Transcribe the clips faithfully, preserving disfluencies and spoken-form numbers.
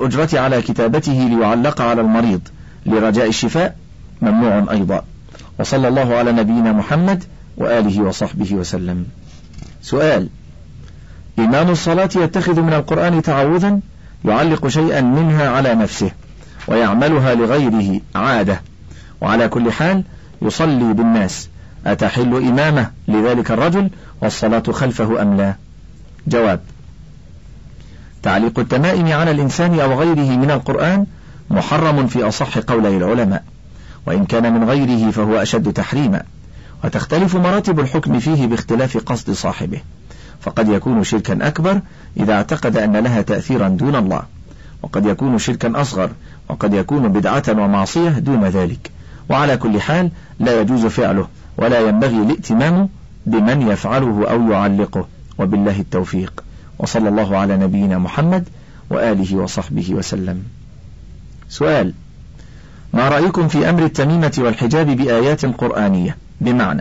الأجرة على كتابته ليعلق على المريض لرجاء الشفاء ممنوع أيضا. وصلى الله على نبينا محمد وآله وصحبه وسلم. سؤال: إمام الصلاة يتخذ من القرآن تعوذا يعلق شيئا منها على نفسه ويعملها لغيره عادة، وعلى كل حال يصلي بالناس، أتحل إمامه لذلك الرجل والصلاة خلفه أم لا؟ جواب: تعليق التمائم على الإنسان أو غيره من القرآن محرم في أصح قولي العلماء، وإن كان من غيره فهو أشد تحريما، وتختلف مراتب الحكم فيه باختلاف قصد صاحبه، فقد يكون شركا أكبر إذا اعتقد أن لها تأثيرا دون الله، وقد يكون شركا أصغر، وقد يكون بدعة ومعصية دون ذلك، وعلى كل حال لا يجوز فعله ولا ينبغي الائتمام بمن يفعله أو يعلقه، وبالله التوفيق. وصلى الله على نبينا محمد وآله وصحبه وسلم. سؤال: ما رأيكم في أمر التميمة والحجاب بآيات قرآنية؟ بمعنى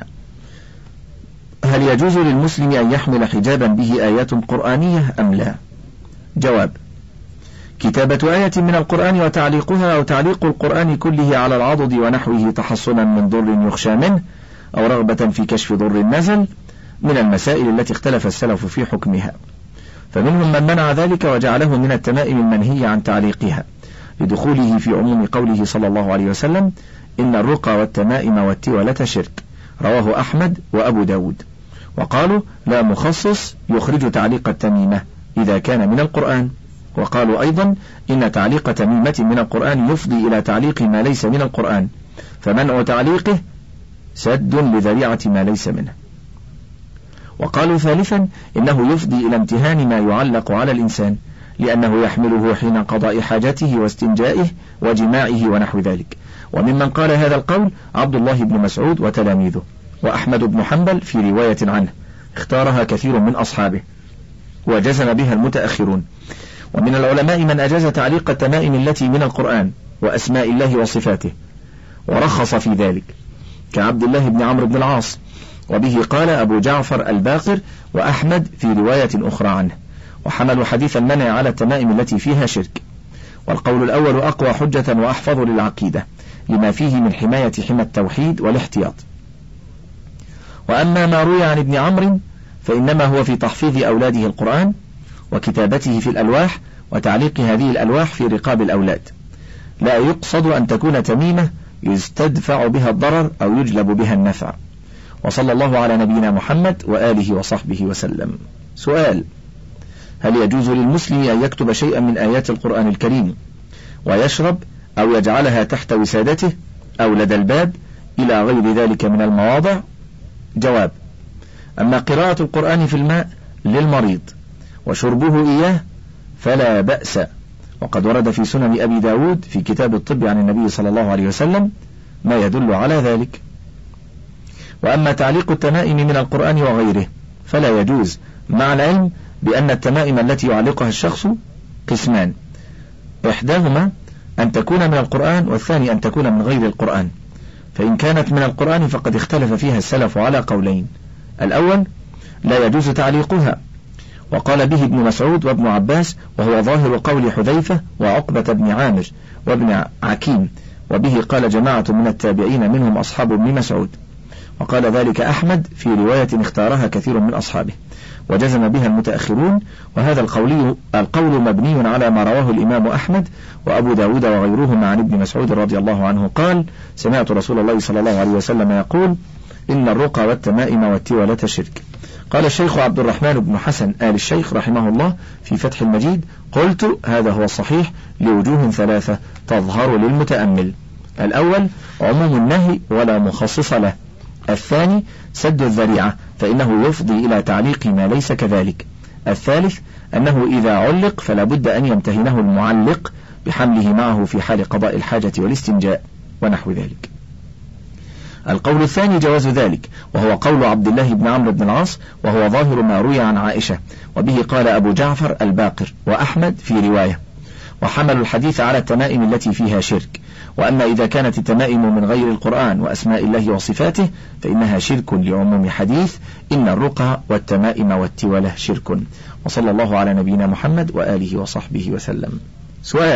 هل يجوز للمسلم أن يحمل حجابا به آيات قرآنية أم لا؟ جواب: كتابة آية من القرآن وتعليقها أو تعليق القرآن كله على العضد ونحوه تحصنا من ضر يخشى منه أو رغبة في كشف ضر نزل من المسائل التي اختلف السلف في حكمها، فمنهم من منع ذلك وجعله من التمائم المنهي عن تعليقها لدخوله في عموم قوله صلى الله عليه وسلم: إن الرقى والتمائم والتولة شرك، رواه أحمد وأبو داود. وقالوا لا مخصص يخرج تعليق التميمة إذا كان من القرآن. وقالوا أيضا إن تعليق تميمة من القرآن يفضي إلى تعليق ما ليس من القرآن، فمنع تعليقه سد لذريعة ما ليس منه. وقالوا ثالثا إنه يفضي إلى امتهان ما يعلق على الإنسان، لأنه يحمله حين قضاء حاجته واستنجائه وجماعه ونحو ذلك. وممن قال هذا القول عبد الله بن مسعود وتلاميذه، وأحمد بن حنبل في رواية عنه اختارها كثير من أصحابه وجزم بها المتأخرون. ومن العلماء من أجاز تعليق التمائم التي من القرآن وأسماء الله وصفاته ورخص في ذلك كعبد الله بن عمرو بن العاص، وبه قال أبو جعفر الباقر وأحمد في رواية أخرى عنه، وحملوا حديث المنع على التمائم التي فيها شرك. والقول الأول أقوى حجة وأحفظ للعقيدة لما فيه من حماية حمى التوحيد والاحتياط. وأما ما روي عن ابن عمرو فإنما هو في تحفيظ أولاده القرآن وكتابته في الألواح وتعليق هذه الألواح في رقاب الأولاد، لا يقصد أن تكون تميمة يستدفع بها الضرر أو يجلب بها النفع. وصلى الله على نبينا محمد وآله وصحبه وسلم. سؤال: هل يجوز للمسلم أن يكتب شيئا من آيات القرآن الكريم ويشرب أو يجعلها تحت وسادته أو لدى الباب إلى غير ذلك من المواضع؟ جواب: أما قراءة القرآن في الماء للمريض وشربه إياه فلا بأس، وقد ورد في سنن أبي داود في كتاب الطب عن النبي صلى الله عليه وسلم ما يدل على ذلك. وأما تعليق التمائم من القرآن وغيره فلا يجوز، مع العلم بأن التمائم التي يعلقها الشخص قسمان، إحداهما أن تكون من القرآن والثاني أن تكون من غير القرآن. فإن كانت من القرآن فقد اختلف فيها السلف على قولين: الأول لا يجوز تعليقها، وقال به ابن مسعود وابن عباس، وهو ظاهر قول حذيفة وعقبة بن عامر وابن عكيم، وبه قال جماعة من التابعين منهم أصحاب ابن مسعود، وقال ذلك أحمد في رواية اختارها كثير من أصحابه وجزم بها المتأخرون. وهذا القول القول مبني على ما رواه الإمام أحمد وأبو داود وغيرهما عن ابن مسعود رضي الله عنه قال: سمعت رسول الله صلى الله عليه وسلم يقول: إن الرقى والتمائم والتولة شرك. قال الشيخ عبد الرحمن بن حسن آل الشيخ رحمه الله في فتح المجيد: قلت هذا هو الصحيح لوجوه ثلاثة تظهر للمتأمل: الأول عموم النهي ولا مخصص له، الثاني سد الذريعة فإنه يفضي إلى تعليق ما ليس كذلك، الثالث أنه إذا علق فلا بد أن يمتهنه المعلق بحمله معه في حال قضاء الحاجة والاستنجاء ونحو ذلك. القول الثاني جواز ذلك، وهو قول عبد الله بن عمرو بن العاص، وهو ظاهر ما روي عن عائشة، وبه قال أبو جعفر الباقر وأحمد في رواية، وحملوا الحديث على التمائم التي فيها شرك. وأما إذا كانت التمائم من غير القرآن وأسماء الله وصفاته فإنها شرك لعموم حديث إن الرقى والتمائم والتولة شرك. وصلى الله على نبينا محمد وآله وصحبه وسلم. سؤال: